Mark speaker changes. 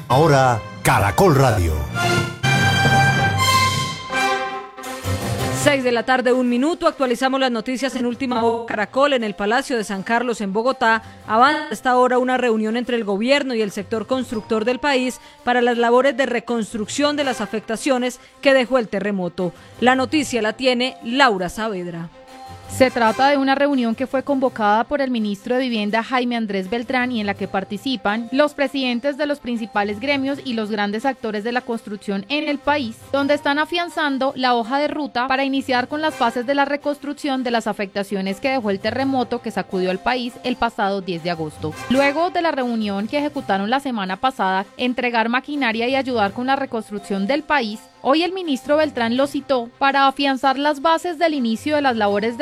Speaker 1: Ahora, Caracol Radio.
Speaker 2: 6 de la tarde, 1 minuto. Actualizamos las noticias en Última Hora Caracol. En el Palacio de San Carlos, en Bogotá, avanza hasta ahora una reunión entre el gobierno y el sector constructor del país para las labores de reconstrucción de las afectaciones que dejó el terremoto. La noticia la tiene Laura Saavedra.
Speaker 3: Se trata de una reunión que fue convocada por el ministro de Vivienda Jaime Andrés Beltrán y en la que participan los presidentes de los principales gremios y los grandes actores de la construcción en el país, donde están afianzando la hoja de ruta para iniciar con las fases de la reconstrucción de las afectaciones que dejó el terremoto que sacudió al país el pasado 10 de agosto. Luego de la reunión que ejecutaron la semana pasada, entregar maquinaria y ayudar con la reconstrucción del país, hoy el ministro Beltrán lo citó para afianzar las bases del inicio de las labores de